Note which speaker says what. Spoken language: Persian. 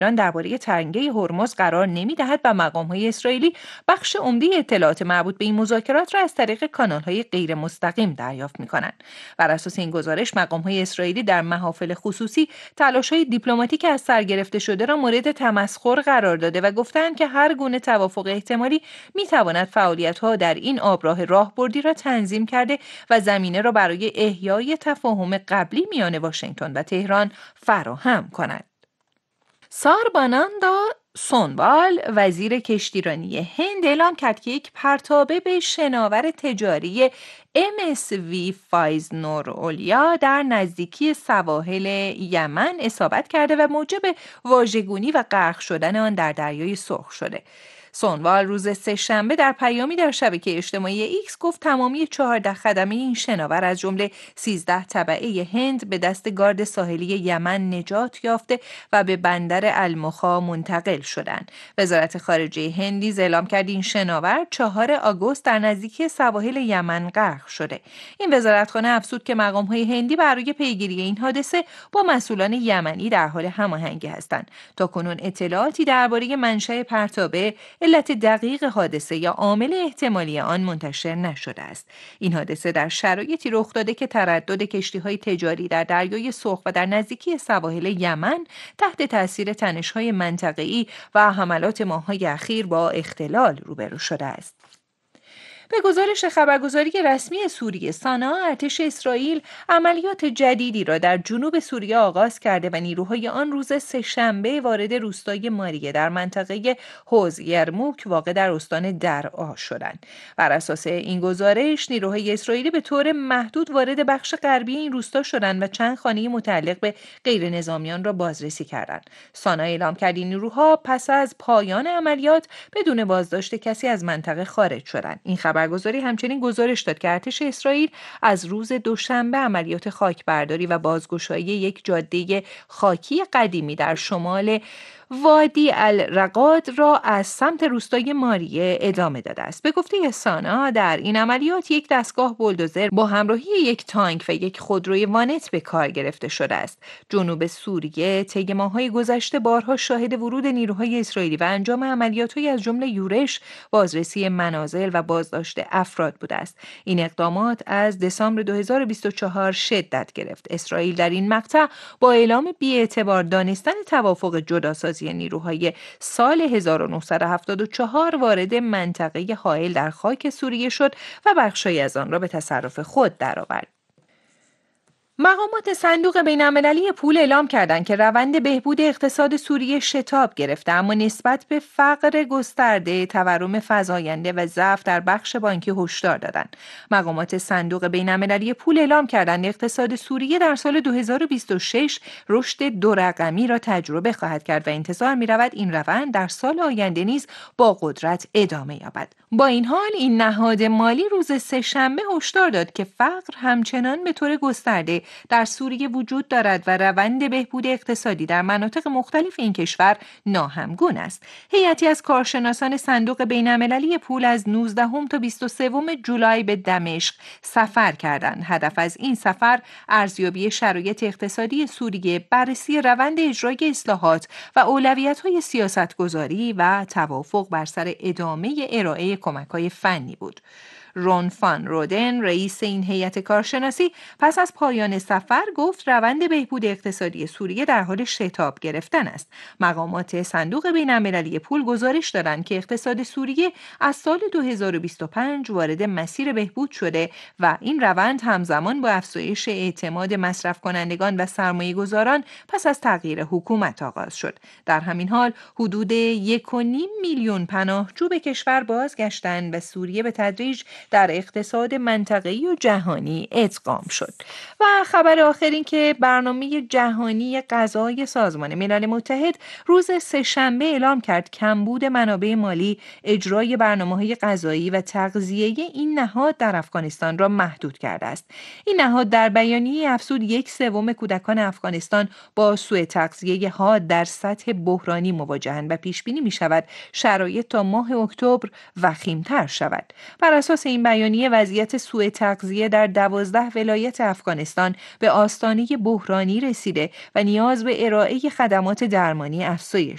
Speaker 1: ایران درباره تنگه هرمز قرار نمی‌دهد و مقام‌های اسرائیلی بخش عمده اطلاعات مربوط به این مذاکرات را از طریق کانال‌های غیر مستقیم دریافت می‌کنند. بر اساس این گزارش مقام‌های اسرائیلی در محافل خصوصی تلاش‌های دیپلماتیک از سر گرفته شده را مورد تمسخر قرار داده و گفتند که هر گونه توافق احتمالی می‌تواند فعالیت‌ها در این آبراه راهبردی را تنظیم کرده و زمینه را برای احیای تفاهم قبلی میان واشنگتن و تهران فراهم کند. سارباناندا سونوال وزیر کشتیرانی هند اعلام کرد که یک پرتابه به شناور تجاری MSV فایزنور در نزدیکی سواحل یمن اصابت کرده و موجب واژگونی و غرق شدن آن در دریای سرخ شده. سونوال روز سه‌شنبه در پیامی در شبکه اجتماعی ایکس گفت تمامی 14 خدمه این شناور از جمله 13 تبعه هند به دست گارد ساحلی یمن نجات یافته و به بندر المخا منتقل شدند. وزارت خارجه هند نیز اعلام کرد این شناور 4 آگوست در نزدیکی سواحل یمن غرق شده. این وزارتخانه افزود که مقام‌های هندی برای پیگیری این حادثه با مسئولان یمنی در حال هماهنگی هستند. تاکنون اطلاعاتی درباره منشأ پرتابه، علت دقیق حادثه یا عامل احتمالی آن منتشر نشده است. این حادثه در شرایطی رخ داده که تردد کشتی‌های تجاری در دریای سرخ و در نزدیکی سواحل یمن تحت تاثیر تنش‌های منطقه‌ای و حملات ماه‌های اخیر با اختلال روبرو شده است. به گزارش خبرگزاری رسمی سوریه سانا، ارتش اسرائیل عملیات جدیدی را در جنوب سوریه آغاز کرده و نیروهای آن روز سه‌شنبه وارد روستای ماریه در منطقه حوض یرموک واقع در استان درعا شدند. بر اساس این گزارش، نیروهای اسرائیلی به طور محدود وارد بخش غربی این روستا شدند و چند خانه متعلق به غیر نظامیان را بازرسی کردند. سانا اعلام کرد این نیروها پس از پایان عملیات بدون بازداشت کسی از منطقه خارج شدند. این خبرگزاری همچنین گزارش داد که ارتش اسرائیل از روز دوشنبه عملیات خاکبرداری و بازگشایی یک جاده خاکی قدیمی در شمال وادی الرقاد را از سمت روستای ماریه ادامه داده است. به گفته سانا، در این عملیات یک دستگاه بولدوزر با همراهی یک تانک و یک خودروی وانت به کار گرفته شده است. جنوب سوریه طی ماه‌های گذشته بارها شاهد ورود نیروهای اسرائیلی و انجام عملیات‌هایی از جمله یورش، بازرسی منازل و بازداشت افراد بوده است. این اقدامات از دسامبر 2024 شدت گرفت. اسرائیل در این مقطع با اعلام بی‌اعتبار دانستن توافق جداسازی نیروهای سال 1974 وارد منطقه حائل در خاک سوریه شد و بخشی از آن را به تصرف خود درآورد. مقامات صندوق بین‌المللی پول اعلام کردند که روند بهبود اقتصاد سوریه شتاب گرفته، اما نسبت به فقر گسترده، تورم فزاینده و ضعف در بخش بانکی هشدار دادند. مقامات صندوق بین‌المللی پول اعلام کردند اقتصاد سوریه در سال 2026 رشد 2 رقمی را تجربه خواهد کرد و انتظار می‌رود این روند در سال آینده نیز با قدرت ادامه یابد. با این حال، این نهاد مالی روز سه‌شنبه هشدار داد که فقر همچنان به طور گسترده در سوریه وجود دارد و روند بهبود اقتصادی در مناطق مختلف این کشور ناهمگون است. هیئتی از کارشناسان صندوق بین‌المللی پول از 19 تا 23 جولای به دمشق سفر کردند. هدف از این سفر ارزیابی شرایط اقتصادی سوریه، بررسی روند اجرای اصلاحات و اولویت‌های سیاستگذاری و توافق بر سر ادامه ارائه کمک‌های فنی بود. رون فان رودن، رئیس این هیئت کارشناسی، پس از پایان سفر گفت روند بهبود اقتصادی سوریه در حال شتاب گرفتن است. مقامات صندوق بین‌المللی پول گزارش دادند که اقتصاد سوریه از سال 2025 وارد مسیر بهبود شده و این روند همزمان با افزایش اعتماد مصرف کنندگان و سرمایه‌گذاران پس از تغییر حکومت آغاز شد. در همین حال حدود 1.5 میلیون پناهجو به کشور بازگشتند و سوریه به تدریج در اقتصاد منطقه‌ای و جهانی ادغام شد. و خبر آخر این که برنامه جهانی غذای سازمان ملل متحد روز سه‌شنبه اعلام کرد کمبود منابع مالی اجرای برنامه‌های غذایی و تغذیه این نهاد در افغانستان را محدود کرده است. این نهاد در بیانیه افزود 1/3 کودکان افغانستان با سوء تغذیه حاد در سطح بحرانی مواجهند و پیش بینی می شود شرایط تا ماه اکتبر وخیم‌تر شود. بر اساس این بیانیه وضعیت سوء تغذیه در 12 ولایت افغانستان به آستانه بحرانی رسیده و نیاز به ارائه خدمات درمانی افزایش